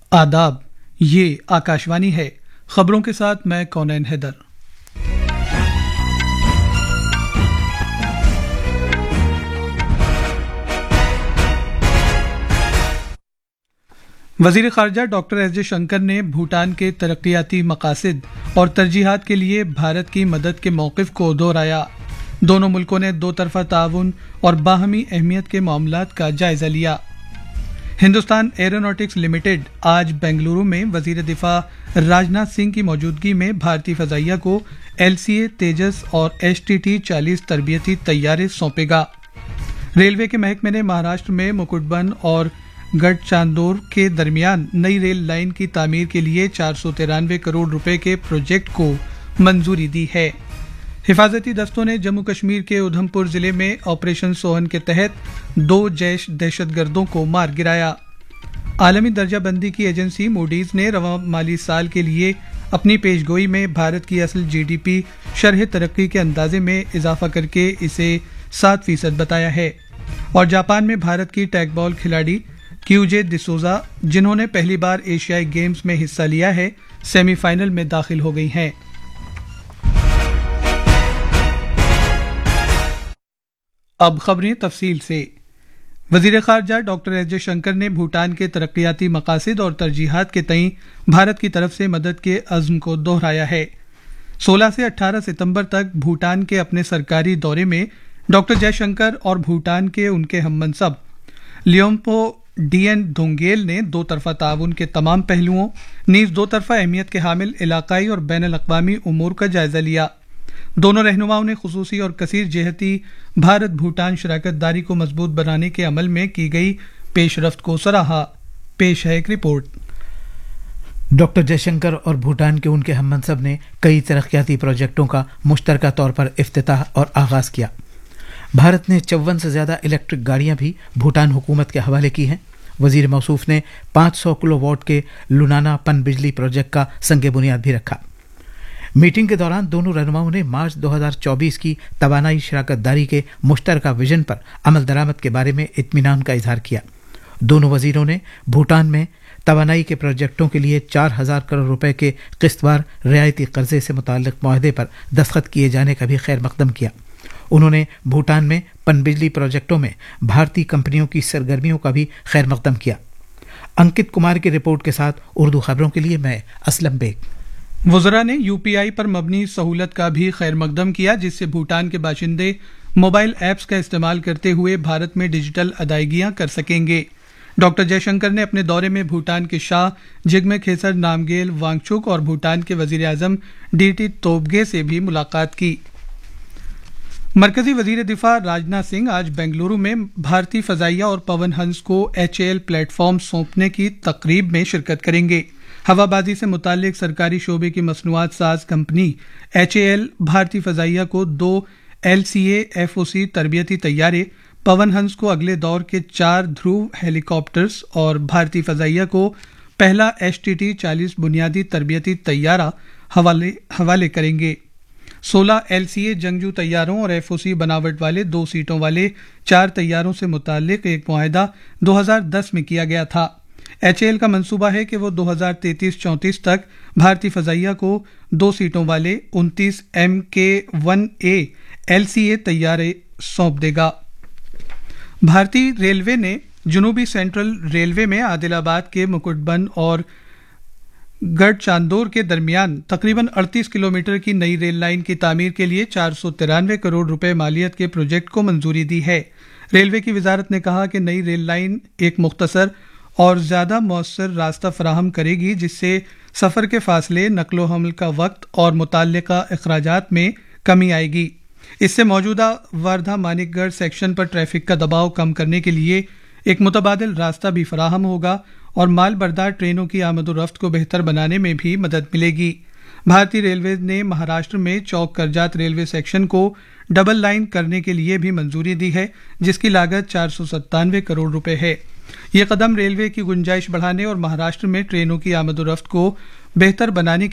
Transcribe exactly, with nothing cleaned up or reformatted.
आदाब, ये आकाशवाणी है। खबरों के साथ मैं कौनैन हैदर। वजीर खारजा डॉक्टर एस जयशंकर ने भूटान के तरक्याती मकासद और तरजीहात के लिए भारत की मदद के मौक़िफ़ को दोहराया। दोनों मुल्कों ने दो तरफ़ा ताउन और बाहमी अहमियत के मामलात का जायजा लिया। हिंदुस्तान एरोनॉटिक्स लिमिटेड आज बेंगलुरु में वजीर दिफा राजनाथ सिंह की मौजूदगी में भारतीय फ़ज़ाइया को एल सी ए तेजस और एच टी टी चालीस तरबियती तैयारे सौंपेगा। रेलवे के महकमे ने महाराष्ट्र में मुकुटबन और गढ़चांदोर के दरमियान नई रेल लाइन की तामीर के लिए चार सौ तिरानवे करोड़ रुपए के प्रोजेक्ट को मंजूरी दी है। हिफाजती दस्तों ने जम्मू कश्मीर के उधमपुर जिले में ऑपरेशन सोहन के तहत दो जैश दहशतगर्दों को मार गिराया। आलमी दर्जा बंदी की एजेंसी मूडीज ने रवां माली साल के लिए अपनी पेशगोई में भारत की असल जी डी पी शरह तरक्की के अंदाजे में इजाफा करके इसे सात फीसद बताया है। और जापान में भारत की टैगबॉल खिलाड़ी क्यूजे डिसोजा, जिन्होंने पहली बार एशियाई गेम्स में हिस्सा लिया है, सेमीफाइनल में दाखिल हो गई हैं। अब खबरें तफसील से। वजीर खारजा डॉक्टर एस जयशंकर ने भूटान के तरक्याती मकासद और तरजीहात के तईं भारत की तरफ से मदद के अज़्म को दोहराया है। सोलह से अठारह सितंबर तक भूटान के अपने सरकारी दौरे में डॉक्टर जयशंकर और भूटान के उनके हममनसब लियोम्पो डीएन दोंगेल ने दो तरफा ताउन के तमाम पहलुओं नीज दो तरफा अहमियत के हामिल इलाकाई और बैन अल-अक़वामी उमूर का जायजा लिया। दोनों रहनुमाओं ने खुसूसी और कसीर जहती भारत भूटान शराकत दारी को मजबूत बनाने के अमल में की गई पेशरफ्त को सराहा। पेश है एक रिपोर्ट। डॉक्टर जयशंकर और भूटान के उनके हममनसब ने कई तरक्याती प्रोजेक्टों का मुश्तरका तौर पर इफ्तिताह और आगाज किया। भारत ने चौवन से ज्यादा इलेक्ट्रिक गाड़ियां भी भूटान हुकूमत के हवाले की हैं। वजीर मौसूफ ने पाँच सौ किलोवाट के लुनाना पन बिजली प्रोजेक्ट का संग बुनियाद भी रखा। मीटिंग के दौरान दोनों रहनुमाओं ने मार्च दो हज़ार चौबीस की तवानाई शराकत दारी के मुश्तरका विजन पर अमल दरामद के बारे में इत्मीनान का इजहार किया। दोनों वजीरों ने भूटान में तवानाई के प्रोजेक्टों के लिए चार हजार करोड़ रुपए के किस्तवार रियायती कर्जे से मुताल्लिक मुआहदे पर दस्तखत किए जाने का भी खैर मकदम किया। उन्होंने भूटान में पनबिजली प्रोजेक्टों में भारतीय कंपनियों की सरगर्मियों का भी खैर मकदम किया। अंकित कुमार की रिपोर्ट के साथ उर्दू खबरों के लिए मैं असलम बेग। वज़रा ने यू पी आई पर मबनी सहूलत का भी खैर मकदम किया, जिससे भूटान के बाशिंदे मोबाइल ऐप्स का इस्तेमाल करते हुए भारत में डिजिटल अदायगियां कर सकेंगे। डॉक्टर जयशंकर ने अपने दौरे में भूटान के शाह जिग्मे खेसर नामगेल वांगचुक और भूटान के वजीर आजम डी टी तोबगे से भी मुलाकात की। मरकजी वजीर दिफा राजनाथ सिंह आज बेंगलुरु में भारतीय फ़ज़ाइया और पवन हंस को एच ए एल प्लेटफॉर्म सौंपने की तकरीब में शिरकत करेंगे। हवाबाजी से मुतालिक सरकारी शोबे की मसनूआत साज कंपनी एच ए एल भारतीय फ़ज़ाइया को दो L C A F O सी तरबियती तैयारे, पवन हंस को अगले दौर के चार ध्रुव हेलीकॉप्टर्स और भारतीय फ़ज़ाइया को पहला एच टी टी चालीस बुनियादी तरबियती तैयारा हवाले हवाले करेंगे। सोलह एल सी ए जंगजू तैयारों और एफ ओ सी बनावट वाले दो सीटों वाले चार तैयारों से मुतालिक एक मुआहदा दो हज़ार दस में किया गया था। एच ए एल का मंसूबा है कि वो दो हज़ार तैंतीस चौंतीस तक भारतीय फ़ज़ाइया को दो सीटों वाले उनतीस एम के वन ए एल सी ए तैयारे सौंप देगा। भारतीय रेलवे ने जनूबी सेंट्रल रेलवे में आदिलाबाद के मुकुटबन और गढ़चांदोर के दरमियान तकरीबन अड़तीस किलोमीटर की नई रेल लाइन की तामीर के लिए चार सौ तिरानवे करोड़ रुपए मालियत के प्रोजेक्ट को मंजूरी दी है। रेलवे की वजारत ने कहा कि नई रेल लाइन एक मुख्तसर और ज्यादा मौसर रास्ता फराहम करेगी, जिससे सफर के फासले, नकलो हमल का वक्त और मुताल्लिका अखराजात में कमी आएगी। इससे मौजूदा वर्धा मानिकगढ़ सेक्शन पर ट्रैफिक का दबाव कम करने के लिए एक मुतबादिल रास्ता भी फराहम होगा और माल बरदार ट्रेनों की आमद-ओ-रफ्त को बेहतर बनाने में भी मदद मिलेगी। भारतीय रेलवे ने महाराष्ट्र में चौक करजात रेलवे सेक्शन को डबल लाइन करने के लिए भी मंजूरी दी है, जिसकी लागत चार सौ सत्तानवे करोड़ रुपए है। ये कदम रेलवे की गुंजाइश बढ़ाने और महाराष्ट्र में ट्रेनों की आमद-ओ-रफ्त को बेहतर बनाने